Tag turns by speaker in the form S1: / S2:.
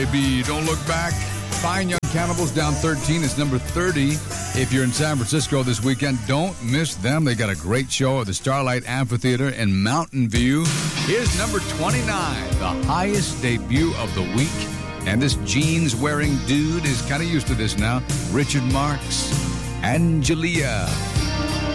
S1: Maybe Don't Look Back. Fine Young Cannibals down 13 is number 30. If you're in San Francisco this weekend, don't miss them. They got a great show at the Starlight Amphitheater in Mountain View. Here's number 29, the highest debut of the week. And this jeans-wearing dude is kind of used to this now. Richard Marx, Angelia.